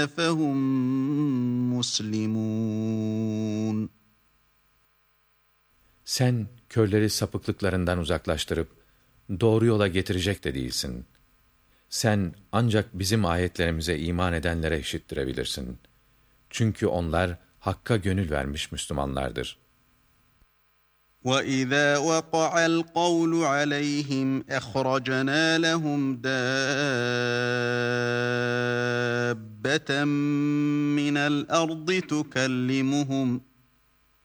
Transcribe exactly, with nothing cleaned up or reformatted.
فَهُمْ مُسْلِمُونَ. Sen körleri sapıklıklarından uzaklaştırıp doğru yola getirecek de değilsin. Sen ancak bizim ayetlerimize iman edenlere işittirebilirsin. Çünkü onlar Hakk'a gönül vermiş Müslümanlardır. وَإِذَا وَقَعَ الْقَوْلُ عَلَيْهِمْ أَخْرَجْنَا لَهُمْ دَابَّةً مِّنَ الْأَرْضِ تُكَلِّمُهُمْ